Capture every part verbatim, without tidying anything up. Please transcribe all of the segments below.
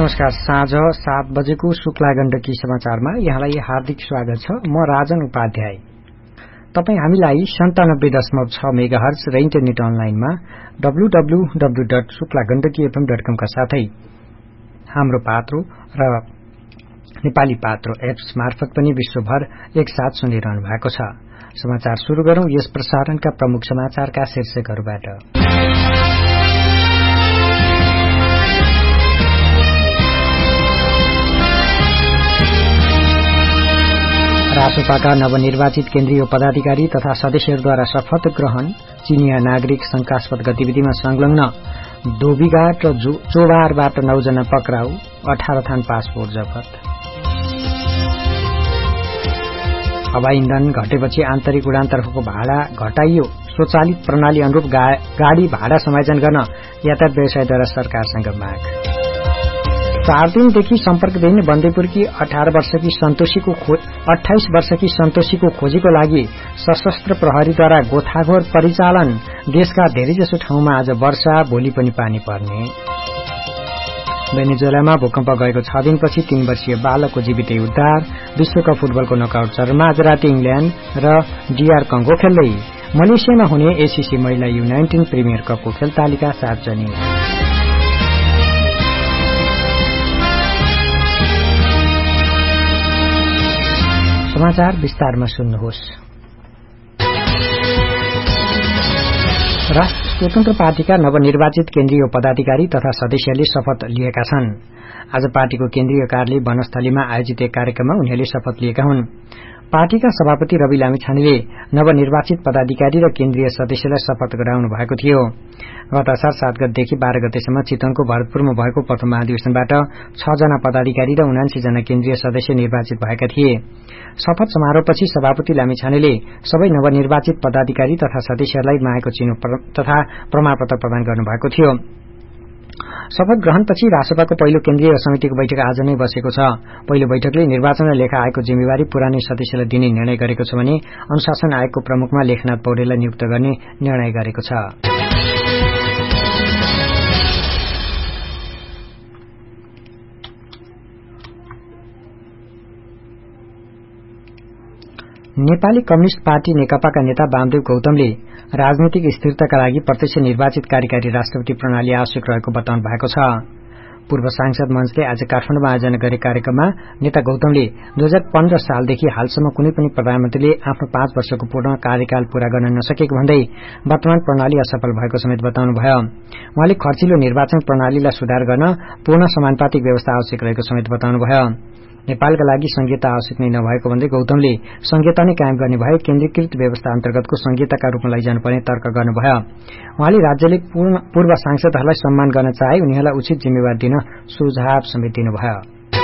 नमस्कार। साँझ सात बजेको शुक्ला गण्डकी समाचारमा यहाँलाई हार्दिक स्वागत छ। म राजन उपाध्याय। तपाई हामीलाई सन्तानब्बे दशमलव छ मेगाहर्ज र इन्टरनेट अनलाइनमा W W W dot Shukla Gandaki FM dot कम का साथै हाम्रो पात्रो र नेपाली पात्रो एप्स मार्फत पनि विश्वभर एकसाथ सुनिरहनु भएको छ। समाचार शुरू गरौं यस प्रसारणका प्रमुख समाचारका शीर्षकहरूबाट। रासोपाका नवनिर्वाचित केन्द्रीय पदाधिकारी तथा सदस्यहरूद्वारा शपथ ग्रहण, चिनिया नागरिक शंकास्पद गतिविधिमा संलग्न धोबीघाट र चोबारबाट नौजना पक्राउ, अठार थान पासपोर्ट जफत। हवाई इन्धन घटेपछि आन्तरिक उडानतर्फको भाडा घटाइयो। स्वचालित प्रणाली अनुरूप गाड़ी भाडा समायोजन गर्न यातायात व्यवसायद्वारा सरकारसँग माग। चार दिनदेखि सम्पर्कविहीन बन्देपुरकी अठार वर्षकी सन्तोषीको अठाइस वर्षकी सन्तोषीको खोजीको लागि सशस्त्र प्रहरीद्वारा गोथागोर परिचालन। देशका धेरैजसो ठाउँमा आज वर्षा, भोलि पनि पानी पर्ने। भेनेजुएलामा भूकम्प गएको छ दिनपछि तीन वर्षीय बालकको जीवितै उद्धार। विश्वकप फुटबलको नकआउट चरणमा आज राति इंग्ल्याण्ड र डीआर कंगो खेल्दै। मलेसियामा हुने एसीसी महिला यू नाइन्टीन प्रिमियर कपको खेल तालिका सार्वजनिक। समाचार विस्तारमा सुन्नुहोस्। राष्ट्रिय स्वतन्त्र पार्टीका नवनिर्वाचित केन्द्रीय पदाधिकारी तथा सदस्यले शपथ लिएका छन्। आज पार्टीको केन्द्रीय कार्यालय वनस्थलीमा आयोजित एक कार्यक्रममा उनीहरूले शपथ लिएका हुन्। पार्टीका सभापति रवि लामिछानेले नवनिर्वाचित पदाधिकारी र केन्द्रीय सदस्यलाई शपथ गराउनु भएको थियो। गत असार सात गतेदेखि बाह्र गतेसम्म चितवनको भरतपुरमा भएको प्रथम महाधिवेशनबाट छ जना पदाधिकारी र उनासी जना केन्द्रीय सदस्य निर्वाचित भएका थिए। शपथ समारोहपछि सभापति लामिछानेले सबै नवनिर्वाचित पदाधिकारी तथा सदस्यहरूलाई मागेको चिनो तथा प्रमाणपत्र प्रदान गर्नुभएको थियो। शपथ ग्रहणपछि रासपाको पहिलो केन्द्रीय समितिको बैठक आज नै बसेको छ। पहिलो बैठकले निर्वाचनलाई लेखा आयोगको जिम्मेवारी पुरानै सदस्यलाई दिने निर्णय गरेको छ भने अनुशासन आयोगको प्रमुखमा लेखनाथ पौडेललाई नियुक्त गर्ने निर्णय गरेको छ। नेपाली कम्युनिष्ट पार्टी नेकपाका नेता वामदेव गौतमले राजनीतिक स्थिरताका लागि प्रत्यक्ष निर्वाचित कार्यकारी राष्ट्रपति प्रणाली आवश्यक रहेको बताउनु भएको छ। पूर्व सांसद मञ्चले आज काठमाडौँमा आयोजना गरेको कार्यक्रममा नेता गौतमले दुई हजार पन्ध्र सालदेखि हालसम्म कुनै पनि प्रधानमन्त्रीले आफ्नो पाँच वर्षको पूर्ण कार्यकाल पूरा गर्न नसकेको भन्दै वर्तमान प्रणाली असफल भएको समेत बताउनुभयो। उहाँले खर्चिलो निर्वाचन प्रणालीलाई सुधार गर्न पूर्ण समानुपातिक व्यवस्था आवश्यक रहेको समेत बताउनुभयो। नेपालका लागि संघीयता आवश्यक नै नभएको भन्दै गौतमले संघीयता नै कायम गर्ने भए केन्द्रीकृत व्यवस्था अन्तर्गतको संघीयताका रूपमा लैजानुपर्ने तर्क गर्नुभयो। उहाँले राज्यले पूर्व सांसदहरूलाई सम्मान गर्न चाहे उनीहरूलाई उचित जिम्मेवारी दिन सुझाव समेत दिनुभयो।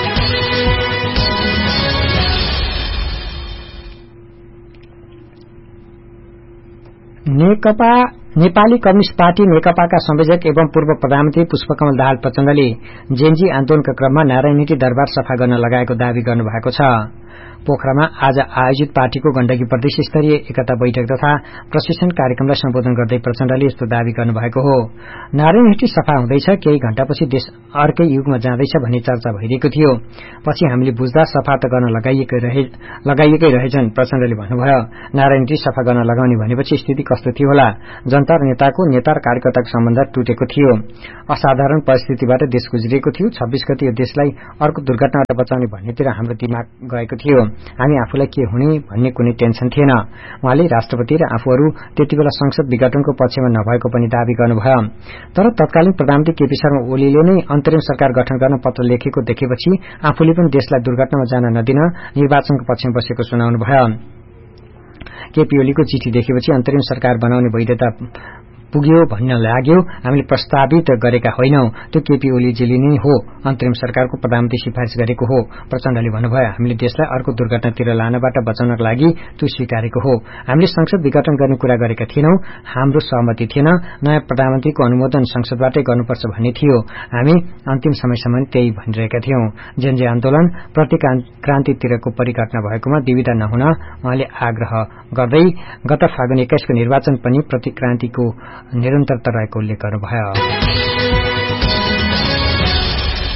नेकपा नेपाली कम्युनिष्ट पार्टी नेकपाका संयोजक एवं पूर्व प्रधानमन्त्री पुष्पकमल दाहाल प्रचण्डले जेएनजी आन्दोलनका क्रममा नारायणहिटी दरबार सफा गर्न लगाएको दावी गर्नुभएको छ। पोखरामा आज आयोजित पार्टीको गण्डकी प्रदेश स्तरीय एकता बैठक तथा प्रशिक्षण कार्यक्रमलाई सम्बोधन गर्दै प्रचण्डले यस्तो दावी गर्नुभएको हो। नारायणहिटी सफा हुँदैछ, केही घण्टापछि देश अर्कै युगमा जाँदैछ भन्ने चर्चा भइरहेको थियो। पछि हामीले बुझ्दा सफा त गर्न लगाइएकै रहे लगाइएकै रहेछन् प्रचण्डले भन्नुभयो। नारायणहिटी सफा गर्न लगाउने भनेपछि स्थिति कस्तो थियो होला? जनता र नेताको नेता र कार्यकर्ताको सम्बन्ध टुटेको थियो। असाधारण परिस्थितिबाट देश गुज्रिएको थियो। छब्बीस गते यो देशलाई अर्को दुर्घटनाबाट बचाउने भन्नेतिर हाम्रो दिमाग गएको थियो। हामी आफूलाई के हुने भन्ने कुनै टेन्सन थिएन। उहाँले राष्ट्रपति र आफूहरू त्यतिबेला संसद विघटनको पक्षमा नभएको पनि दावी गर्नुभयो। तर तत्कालीन प्रधानमन्त्री केपी शर्मा ओलीले नै अन्तरिम सरकार गठन गर्न पत्र लेखेको देखेपछि आफूले पनि देशलाई दुर्घटनामा जान नदिन निर्वाचनको पक्षमा बसेको सुनाउनुभयो। केपी ओलीको चिठी देखेपछि अन्तरिम सरकार बनाउने वैधता पुग्यो भन्न लाग्यो। हामीले प्रस्तावित गरेका होइनौं, त्यो केपी ओलीजीले नै हो अन्तरिम सरकारको प्रधानमन्त्री सिफारिश गरेको हो प्रचण्डले भन्नुभयो। हामीले देशलाई अर्को दुर्घटनातिर लानबाट बचाउनका लागि त्यो स्वीकारेको हो। हामीले संसद विघटन गर्ने कुरा गरेका थिएनौं, हाम्रो सहमति थिएन। नयाँ प्रधानमन्त्रीको अनुमोदन संसदबाटै गर्नुपर्छ भन्ने थियो। हामी अन्तिम समयसम्म त्यही भनिरहेका थियौं। जेएनजी आन्दोलन प्रतिक्रान्तितिरको परिघटना भएकोमा दुविधा नहुन उहाँले आग्रह गर्दै गत फागुन एक्काइसको निर्वाचन पनि प्रतिक्रान्तिको निरन्तरता रहेको उल्लेख गर्नुभयो।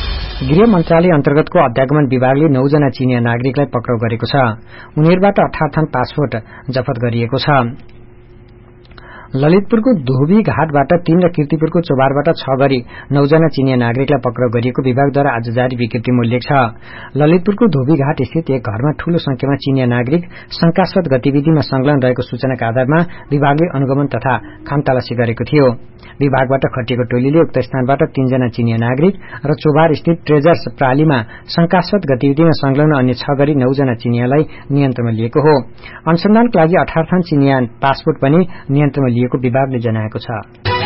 गृह मन्त्रालय अन्तर्गतको अध्यागमन विभागले नौजना चीनिया नागरिकलाई पक्राउ गरेको छ। उनीहरूबाट अठार थन पासपोर्ट जफत गरिएको छ। ललितपुरको धोबी घाटबाट तीन र कीर्तिपुरको चोबारबाट छ गरी नौजना चीनिया नागरिकलाई पक्राउ गरिएको विभागद्वारा आज जारी विज्ञप्तिमा उल्लेख छ। ललितपुरको धोबी घाट स्थित एक घरमा ठूलो संख्यामा चीनिया नागरिक शंकास्पद गतिविधिमा संलग्न रहेको सूचनाका आधारमा विभागले अनुगमन तथा खानतलासी गरेको थियो। विभागबाट खटिएको टोलीले उक्त स्थानबाट तीनजना चीनिया नागरिक र चोबार स्थित ट्रेजर्स प्रालीमा शंकास्पद गतिविधिमा संलग्न अन्य छ गरी नौजना चीनियालाई नियन्त्रणमा लिएको हो। अनुसन्धानका लागि अठार थन चीनिया पासपोर्ट पनि नियन्त्रणमा लिएको विभागले जनाएको छ।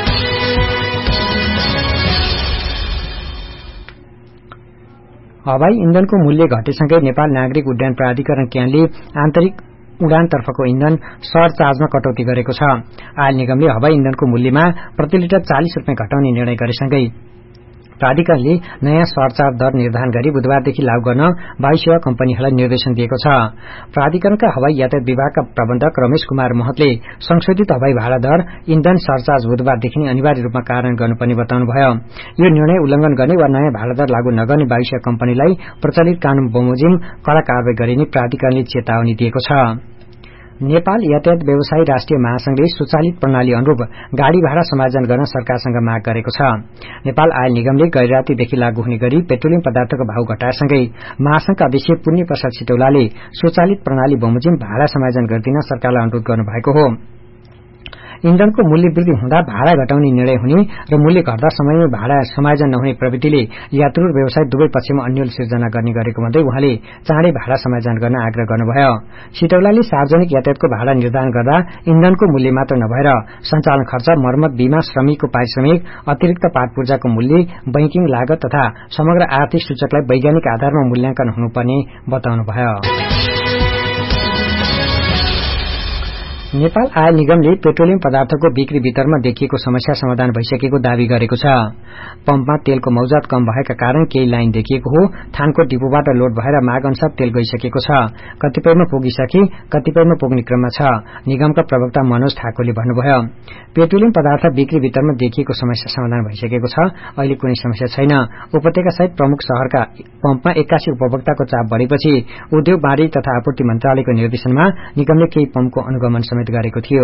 हवाई इन्धनको मूल्य घटेसँगै नेपाल नागरिक उड्डयन प्राधिकरण क्यानले आन्तरिक उडानतर्फको इन्धन सरचार्जमा कटौती गरेको छ। आयल निगमले हवाई इन्धनको मूल्यमा प्रति लिटर चालिस रुपियाँ घटाउने निर्णय गरेसँगै प्राधिकरणले नयाँ सरचार्ज दर निर्धारण गरी बुधबारदेखि लागू गर्न वायु सेवा कम्पनीहरूलाई निर्देशन दिएको छ। प्राधिकरणका हवाई यातायात विभागका प्रबन्धक रमेश कुमार महतले संशोधित हवाई भाडा दर इन्धन सरचार्ज बुधबारदेखि नै अनिवार्य रूपमा कार्यान्वयन गर्नुपर्ने बताउनुभयो। यो निर्णय उल्लंघन गर्ने वा नयाँ भाडा दर लागू नगर्ने वायु सेवा कम्पनीलाई प्रचलित कानून बमोजिम कड़ा कारवाही गरिने प्राधिकरणले चेतावनी दिएको छ। नेपाल यातायात व्यवसायी राष्ट्रिय महासंघले स्वचालित प्रणाली अनुरूप गाड़ी भाडा समायोजन गर्न सरकारसँग माग गरेको छ। नेपाल आयल निगमले गैररातीदेखि लागू हुने गरी पेट्रोलियम पदार्थको भाव घटाएसँगै महासंघका अध्यक्ष पुण्य प्रसाद सिटौलाले स्वचालित प्रणाली बमोजिम भाडा समायोजन गरिदिन सरकारलाई अनुरोध गर्नुभएको हो। इन्धनको मूल्य वृद्धि हुँदा भाडा घटाउने निर्णय हुने र मूल्य घट्दा समयमै भाडा समायोजन नहुने प्रवृत्तिले यात्रु र व्यवसाय दुवै पक्षमा अन्यल सिर्जना गर्ने गरेको भन्दै उहाँले चाँडै भाडा समायोजन गर्न आग्रह गर्नुभयो। सिटौलाले सार्वजनिक यातायातको भाडा निर्धारण गर्दा इन्धनको मूल्य मात्र नभएर सञ्चालन खर्च, मर्मत, बीमा, श्रमिकको पारिश्रमिक, अतिरिक्त पाटपूर्जाको मूल्य, बैंकिङ लागत तथा समग्र आर्थिक सूचकलाई वैज्ञानिक आधारमा मूल्याङ्कन हुनुपर्ने बताउनुभयो। नेपाल आयल निगमले पेट्रोलियम पदार्थको बिक्री वितरणमा देखिएको समस्या समाधान भइसकेको दावी गरेको छ। पम्पमा तेलको मौजात कम भएका कारण केही लाइन देखिएको हो। थानको डिपोबाट लोड भएर माग अनुसार तेल गइसकेको छ। कतिपयमा पुगिसके, कतिपयमा पुग्ने क्रममा छ। निगमका प्रवक्ता मनोज ठाकुरले भन्नुभयो, पेट्रोलियम पदार्थ बिक्री वितरणमा देखिएको समस्या समाधान भइसकेको छ। अहिले कुनै समस्या छैन। उपत्यका सहित प्रमुख शहरका पम्पमा एक्कासी उपभोक्ताको चाप बढेपछि उद्योग, वाणिज्य तथा आपूर्ति मन्त्रालयको निर्देशनमा निगमले केही पम्पको अनुगमन गरेको थियो।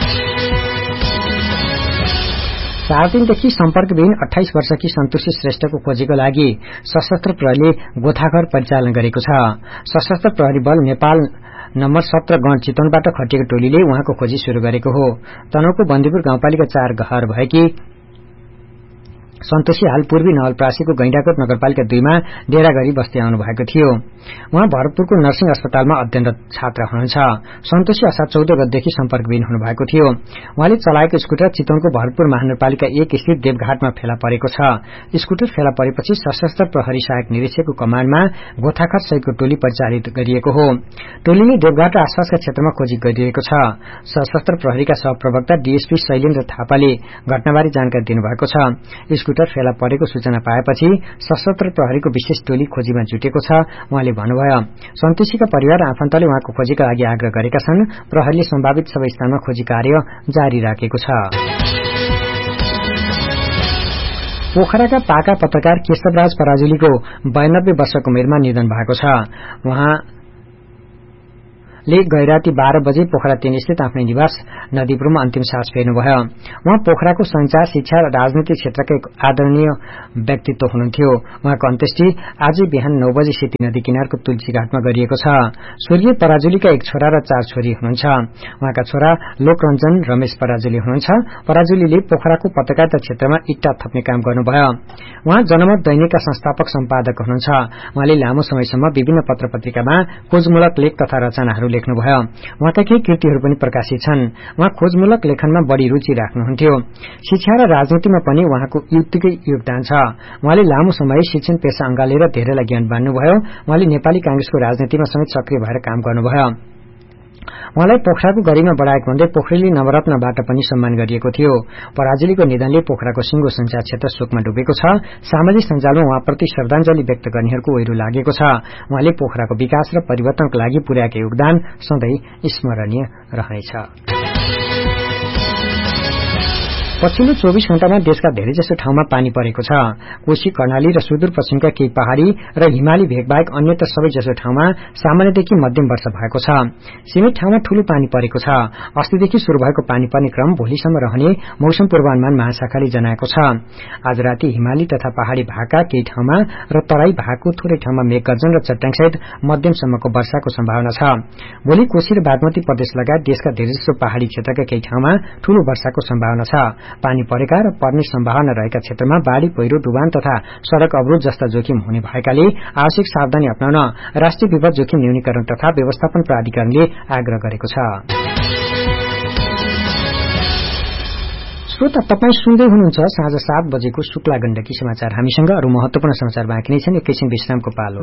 चार दिनदेखि सम्पर्कविहीन अठाइस वर्षकी सन्तोषी श्रेष्ठको खोजीको लागि सशस्त्र प्रहरीले गोथाघर परिचालन गरेको छ। सशस्त्र प्रहरी बल नेपाल नम्बर सत्र गण चितवनबाट खटिएको टोलीले उहाँको खोजी शुरू गरेको हो। तनहुको बन्दीपुर गाउँपालिका चार घर भएकी सन्तोषी हाल पूर्वी नवलप्रासीको गैंडाकोट नगरपालिका दुईमा डेरा गरी बस्दै आउनु भएको थियो। उहाँ भरतपुरको नर्सिङ अस्पतालमा अध्ययनरत छात्र हुनुहुन्छ। सन्तोषी असार चौध गतेदेखि सम्पर्कविहीन हुनुभएको थियो। उहाँले चलाएको स्कुटर चितवनको भरतपुर महानगरपालिका एक स्थित देवघाटमा फेला परेको छ। स्कुटर फेला परेपछि सशस्त्र प्रहरी सहायक निरीक्षकको कमाण्डमा गोथाखर सहितको टोली परिचालित गरिएको हो। टोलीले देवघाट र आसपासका क्षेत्रमा खोजी गरिरहेको छ। सशस्त्र प्रहरीका सहप्रवक्ता डीएसपी शैलेन्द्र थापाले घटनाबारे जानकारी दिनुभएको छ। स्कुटर फेला परेको सूचना पाएपछि सशस्त्र प्रहरीको विशेष टोली खोजीमा जुटेको छ। उहाँले भन्नुभयो, सन्तोषीका परिवार र आफन्तले उहाँको खोजीका लागि आग्रह गरेका छन्। प्रहरीले सम्भावित सबै स्थानमा खोजी कार्य जारी राखेको छ। पोखराका पाका पत्रकार केशवराज पराजुलीको बयानब्बे वर्षको उमेरमा निधन भएको छ। उहाँ ले गैराती बाह्र बजे पोखरा तीन स्थित आफ्नै निवास नदीपुरमा अन्तिम सास फेर्नुभयो। उहाँ पोखराको संचार, शिक्षा र राजनीतिक क्षेत्रका एक आदरणीय व्यक्तित्व हुनुहुन्थ्यो। उहाँको अन्त्येष्टि आज बिहान नौ बजे सेती नदी किनारको तुलसी घाटमा गरिएको छ। स्वर्गीय पराजुलीका एक छोरा र चार छोरी हुनुहुन्छ। उहाँका छोरा लोकरञ्जन रमेश पराजुली हुनुहुन्छ। पराजुलीले पोखराको पत्रकारिता क्षेत्रमा इट्टा थप्ने काम गर्नुभयो। उहाँ जनमत दैनिकका संस्थापक सम्पादक हुनुहुन्छ। उहाँले लामो समयसम्म विभिन्न पत्र पत्रिकामा खोजमूलक लेख तथा रचनाहरू लेख्नुभयो। उहाँका केही कृतिहरू पनि प्रकाशित छन्। उहाँ खोजमूलक लेखनमा बढ़ी रुचि राख्नुहुन्थ्यो। शिक्षा र राजनीतिमा पनि उहाँको उत्तिकै योगदान छ। उहाँले लामो समय शिक्षण पेशा अँगालेर धेरैलाई ज्ञान बाँड्नुभयो। उहाँले नेपाली कांग्रेसको राजनीतिमा समेत सक्रिय भएर काम गर्नुभयो। उहाँलाई पोखराको गरिमा बढ़ाएको भन्दै पोखरेली नवरत्नबाट पनि सम्मान गरिएको थियो। पराजुलीको निधनले पोखराको सिंगो संचार क्षेत्र शोकमा डुबेको छ। सामाजिक सञ्जालमा उहाँप्रति श्रद्धाञ्जली व्यक्त गर्नेहरूको ओहिरो लागेको छ। उहाँले पोखराको विकास र परिवर्तनको लागि पुर्याएको योगदान सधैँ स्मरणीय रहनेछ। पछिल्लो चौबीस घण्टामा देशका धेरैजसो ठाउँमा पानी परेको छ। कोशी, कर्णाली र सुदूरपश्चिमका केही पहाड़ी र हिमाली भेगबाहेक अन्यत्र सबैजसो ठाउँमा सामान्यदेखि मध्यम वर्षा भएको छ। सीमित ठाउँमा ठूलो पानी परेको छ। अस्तिदेखि शुरू भएको पानी पर्ने क्रम भोलिसम्म रहने मौसम पूर्वानुमान महाशाखाले जनाएको छ। आज राति हिमाली तथा पहाड़ी भागका केही ठाउँमा र तराई भागको थोरै ठाउँमा मेघगर्जन र चट्याङसहित मध्यमसम्मको वर्षाको सम्भावना छ। भोलि कोशी र बागमती प्रदेश लगायत देशका धेरैजसो पहाड़ी क्षेत्रका केही ठाउँमा ठूलो वर्षाको सम्भावना छ। पानी परेका र पर्ने सम्भावना रहेका क्षेत्रमा बाढ़ी, पहिरो, डुबान तथा सड़क अवरोध जस्ता जोखिम हुने भएकाले आवश्यक सावधानी अपनाउन राष्ट्रिय विपद जोखिम न्यूनीकरण तथा व्यवस्थापन प्राधिकरणले आग्रह गरेको छ। श्रोता, तपाईं सुन्दै हुनुहुन्छ साँझ सात बजेको शुक्ला गण्डकी समाचार। हामीसँग अरू महत्वपूर्ण समाचार बाँकी नै छन्। एकैछिन विश्रामको पालो।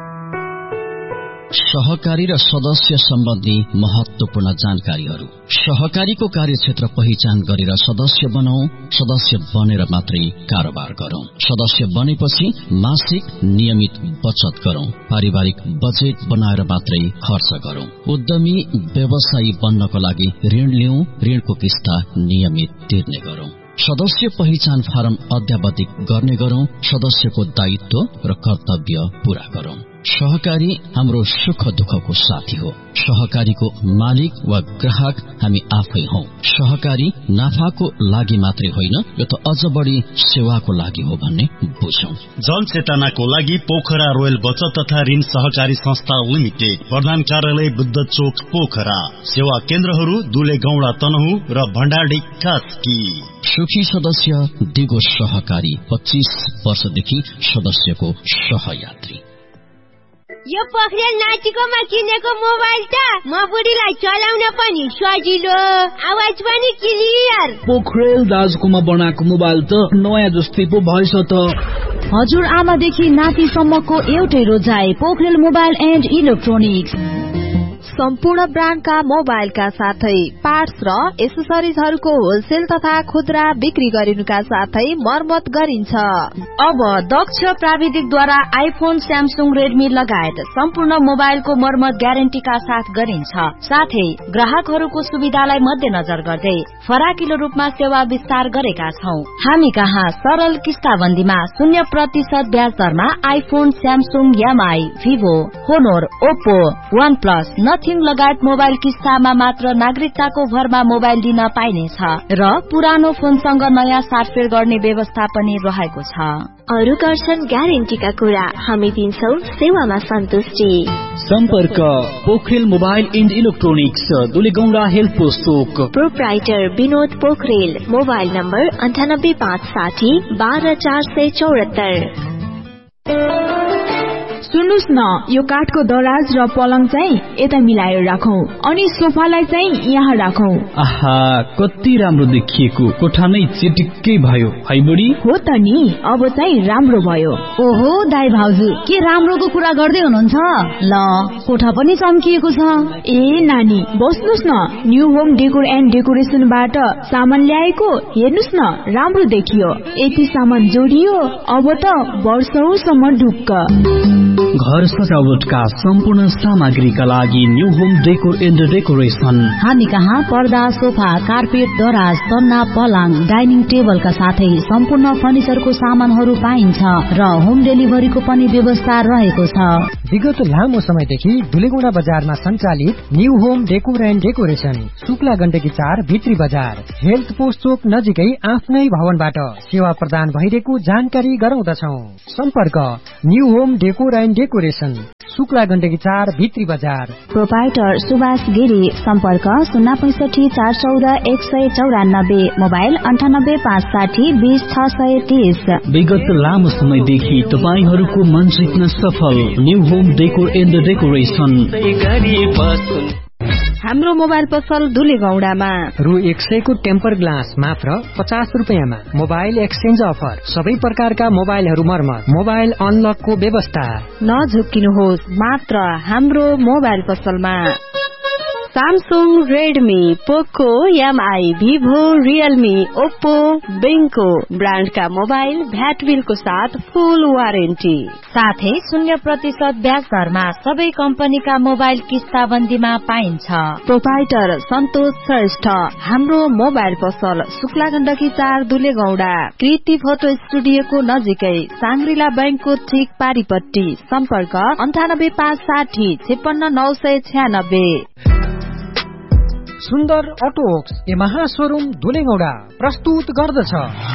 सहकारी र सदस्य सम्बन्धी महत्वपूर्ण जानकारीहरू। सहकारीको कार्यक्षेत्र पहिचान गरेर सदस्य बनाऊ। सदस्य बनेर मात्रै कारोबार गरौं। सदस्य बनेपछि मासिक नियमित बचत गरौं। पारिवारिक बजेट बनाएर मात्रै खर्च गरौं। उद्यमी व्यवसायी बन्नको लागि ऋण लिऊ। ऋणको किस्ता नियमित तिर्ने गरौं। सदस्य पहिचान फारम अध्यावधिक गर्ने गरौं। सदस्यको दायित्व र कर्तव्य पूरा गरौं। सहकारी हाम्रो सुख दुःखको साथी हो। सहकारीको मालिक वा ग्राहक हामी आफै हौ। सहकारी नाफाको लागि मात्रै होइन, यो त अझ बढी सेवाको लागि हो भन्ने बुझौं। जनचेतनाको लागि पोखरा रोयल बचत तथा ऋण सहकारी संस्था लिमिटेड, प्रधान कार्यालय बुद्ध चोक पोखरा। सेवा केन्द्रहरू दुले गौडा तनहु र भण्डारडी कास्की। सुखी सदस्य दिगो सहकारी, पच्चीस वर्षदेखि सदस्यको सहयात्री। यो पोखरेल नाचिकोमा किनेको मोबाइल त म बुढीलाई चलाउन पनि सजिलो, आवाज पनि क्लियर। पोखरेल दाजुकोमा बनाएको मोबाइल त नयाँ जस्तै पो भएछ त। हजुर आमादेखि नातिसम्मको एउटै रोजाइ, पोखरेल मोबाइल एन्ड इलेक्ट्रोनिक्स। सम्पूर्ण ब्रान्डका मोबाइलका साथै पार्ट्स र एसेसरिजहरूको होलसेल तथा खुद्रा बिक्री गरिनुका साथै मर्मत गरिन्छ। अब दक्ष प्राविधिकद्वारा आइफोन, स्यामसुङ, रेडमी लगायत सम्पूर्ण मोबाइलको मर्मत ग्यारेन्टीका साथ गरिन्छ। साथै ग्राहकहरूको सुविधालाई मध्यनजर गर्दै फराकिलो रूपमा सेवा विस्तार गरेका छौं। हामी कहाँ सरल किस्ताबन्दीमा शून्य प्रतिशत ब्याज दरमा iPhone, Samsung, MI, Vivo, होनोर, Oppo, one plus, nothing लगायत मोबाइल किस्तामा मात्र नागरिकताको भरमा मोबाइल दिन पाइनेछ र पुरानो फोनसँग नयाँ साटफेर गर्ने व्यवस्था पनि रहेको छ। अरू गर्छन् ग्यारेन्टीका कुरा, हामी दिन्छौ सेवामा सन्तुष्टि। सम्पर्क Pokharel mobile and electronics, दुलेगौडा health post Chowk. Proprietor Vinod Pokharel. Mobile number अन्ठानब्बे पाँच साठी बाह्र चार सय चौहत्तर। सुन्नुस् न, यो काठको दराज र पलङ चाहिँ यता मिलाएर राखौं अनि सोफालाई चाहिँ यहाँ राखौं। आहा, कति राम्रो देखिएको, कोठा नै चिटिक्कै भयो है बुढी। हो त नि, अब चाहिँ राम्रो भयो। ओहो दाइ भाउजू, के राम्रोको कुरा गर्दै हुनुहुन्छ? ल, कोठा पनि चम्किएको छ। ए नानी, बस्नुस् न, न्यू होम डेकोर एन्ड डेकोरेसनबाट सामान ल्याएको, हेर्नुस् न, राम्रो देखियो। यति सामान जोडियो, अब त वर्षौसम्म ढुक्क। घर सजावटका सम्पूर्ण सामग्रीका लागि new home decor and decoration. हामी कहाँ पर्दा, सोफा, कार्पेट, दराज, तन्ना, पलङ, डाइनिङ टेबलका साथै सम्पूर्ण फर्निचरको सामानहरू पाइन्छ र होम डेलिभरीको पनि व्यवस्था रहेको छ। विगत लामो समयदेखि दुलेगौडा बजारमा सञ्चालित new home decor and decoration, Shukla Gandaki चार, भित्री बजार, हेल्थ पोस्ट चोक नजिकै आफ्नै भवनबाट सेवा प्रदान भइरहेको जानकारी गराउँदछौं। सम्पर्क new home decor and decoration, Shukla Gandaki चार, भित्री बजार। प्रोपाइटर सुभाष गिरी। सम्पर्क शून्य पैसठी चार चौध एक सय चौरानब्बे। मोबाइल अन्ठानब्बे पाँच साठी बीस छ सय तीस। विगत लामो समयदेखि तपाईहरूको मन जित्न सफल new home decor and decoration. हाम्रो मोबाइल पसल दुलेगौडामा रु एक सयको टेम्पर ग्लास मात्र पचास रुपियाँमा। मोबाइल एक्सचेन्ज अफर, सबै प्रकारका मोबाइलहरू मर्मत, मोबाइल अनलकको व्यवस्था। नझुक्किनुहोस्, मात्र हाम्रो मोबाइल पसलमा। सैमसंग, रेडमी, पोको, एमआई, भिभो, रियलमी, ओप्पो, बेंको ब्रान्डका मोबाइल भ्याट बिलको साथ फुल वारेन्टी, साथै शून्य प्रतिशत ब्याज दरमा सबै कम्पनीका मोबाइल किस्ताबन्दीमा पाइन्छ। प्रोपाइटर सन्तोष श्रेष्ठ। हाम्रो मोबाइल पसल शुक्ला गण्डकी चार दुलेगौडा, कृति फोटो स्टुडियोको नजिकै, सांग्रिला बैंकको ठीक पारीपट्टि। सम्पर्क अन्ठानब्बे पाँच साठी छेपन्न नौ सय छ्यानब्बे। सुन्दर अटोक्स यमाहा शोरूम दुलेगौडा प्रस्तुत गर्दछ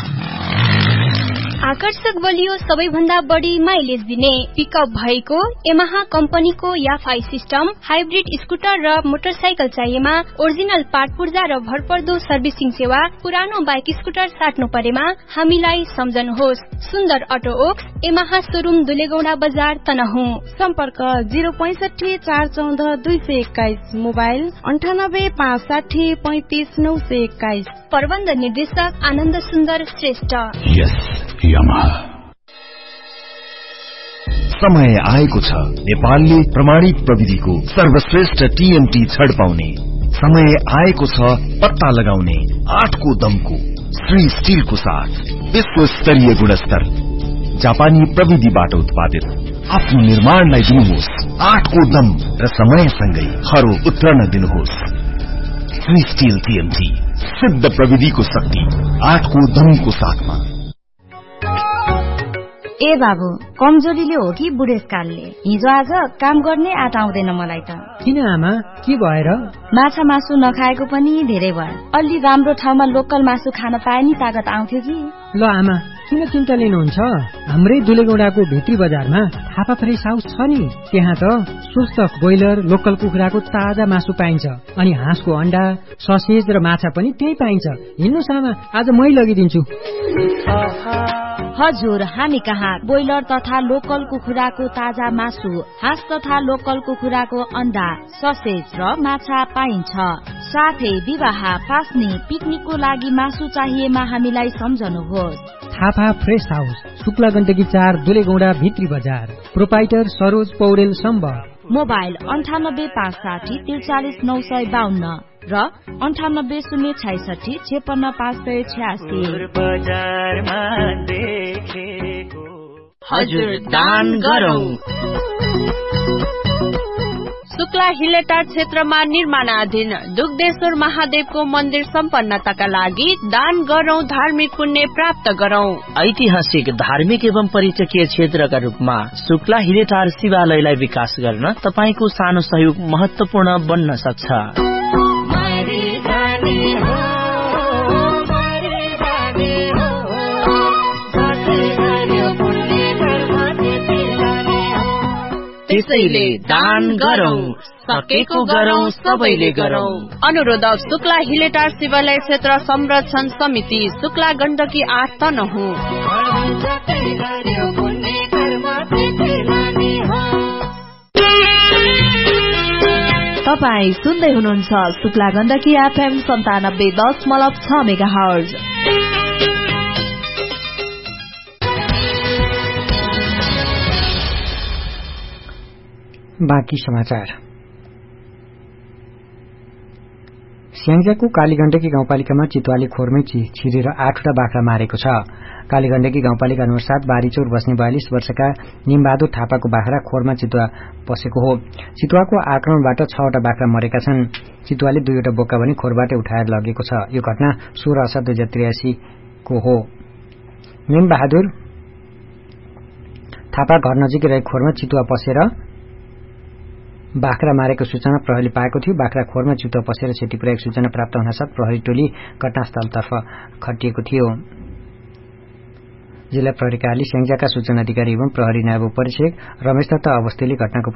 आकर्षक बलियो सबैभन्दा बढी माइलेज दिने पिकअप भएको यमाहा कम्पनीको याफाई सिस्टम, हाइब्रिड स्कुटर र मोटरसाइकल चाहिएमा ओरिजिनल पार्ट पूर्जा र भरपर्दो सर्भिसिङ सेवा, पुरानो बाइक स्कुटर साट्नु परेमा हामीलाई सम्झनुहोस्। सुन्दर अटो ओक्स यमाहा शोरूम दुलेगौडा बजार तनहुँ। सम्पर्क जिरो पैंसठी चार चौध दुई सय एक्काइस, मोबाइल अन्ठानब्बे पाँच साठी पैंतिस नौ सय एक्काइस। प्रबन्ध निर्देशक आनन्द सुन्दर श्रेष्ठ। Yamaha। समय आएको छ नेपालले प्रमाणित प्रविधिको सर्वश्रेष्ठ टीएमटी छड पाउने। समय आएको छ पत्ता लगाउने आठको दमको श्री स्टिलको साथ विश्व स्तरीय गुणस्तर जापानी प्रविधिबाट उत्पादित आफ्नो निर्माणलाई दिनुहोस् आठको दम र समयसँगै खरो उत्रन दिनुहोस्। श्री स्टिल टीएमटी सिद्ध प्रविधिको शक्ति आठको दमको साथमा। ए बाबु, कमजोरीले हो कि बुढेसकालले? हिजो आज काम गर्ने आँट आउँदैन मलाई त। किन आमा, के भएर? माछा मासु नखाएको पनि धेरै भयो। अलि राम्रो ठाउँमा लोकल मासु खान पाए नि तागत आउँथ्यो कि। ल आमा, किन चिन्ता लिनुहुन्छ? हाम्रै दुलेगौडाको भित्री बजारमा थापा फ्रेस हाउस छ नि, त्यहाँ त स्वस्थ ब्रोइलर लोकल कुखुराको ताजा मासु पाइन्छ, अनि हाँसको अण्डा, ससेज र माछा पनि त्यही पाइन्छ। हिँड्नुस् आमा, आज मै लगिदिन्छु। हजुर, हामी कहाँ ब्रोइलर तथा लोकल कुखुराको ताजा मासु, हाँस तथा लोकल कुखुराको अण्डा, ससेज र माछा पाइन्छ। साथै विवाह, फास्नी, पिकनिकको लागि मासु चाहिएमा हामीलाई सम्झनुहोस्। थापा फ्रेस हाउस, शुक्ला गण्डकी चार दुलेगौडा भित्री बजार। प्रोपाइटर सरोज पौडेल सम्बर। मोबाइल अन्ठानब्बे पाँच साठी त्रिचालिस नौ सय बाहन्न र अन्ठानब्बे शून्य छैसठी छेपन्न पाँच सय छ्यासी। हजुर, दान गरौँ। शुक्ला हिलेटार क्षेत्रमा निर्माणाधीन दुग्धेश्वर महादेवको मन्दिर सम्पन्नताका लागि दान गरौं, धार्मिक पुण्य प्राप्त गरौं। ऐतिहासिक, धार्मिक एवं पर्यटकीय क्षेत्रका रूपमा शुक्ला हिलेटार शिवालयलाई विकास गर्न तपाईको सानो सहयोग महत्वपूर्ण बन्न सक्छ। त्यसैले दान गरौं, सकेको गरौं, सबैले गरौं। अनुरोधक शुक्ला हिलेटार शिवालय क्षेत्र संरक्षण समिति, शुक्ला गण्डकी आठ तनहुँ। तपाई सुन्दै हुनुहुन्छ शुक्ला गण्डकी एफएम सन्तानब्बे दशमलव छ मेगा हर्ज। बाँकी समाचार। स्याङ्जाको कालीगण्डकी गाउँपालिकामा चितुवाले खोरमै छिरेर आठवटा बाख्रा मारेको छ। कालीगण्डकी गाउँपालिका नम्बर सात बारीचौर बस्ने बयालिस वर्षका निमबहादुर थापाको बाख्रा खोरमा चितुवा पसेको हो। चितुवाको आक्रमणबाट छवटा बाख्रा मरेका छन्। चितुवाले दुईवटा बोक्का पनि खोरबाटै उठाएर लगेको छ। यो घटना सोह्र असार दुई हजार त्रियासी को हो। निमबहादुर थापा घर नजिकै रहेको खोरमा चितुवा पसेर बाख्रा मारेको सूचना प्रहरीले पाएको थियो। बाख्रा खोरमा चितुवा पसेर क्षति पुर्याएको सूचना प्राप्त हुनासाथ प्रहरी टोली घटनास्थलतर्फ खटिएको थियो। जिल्ला प्रहरी कार्यालय स्याङ्जाका सूचना अधिकारी एवं प्रहरी नायब उपरीक्षक रमेश दत्त अवस्थीले घटनाको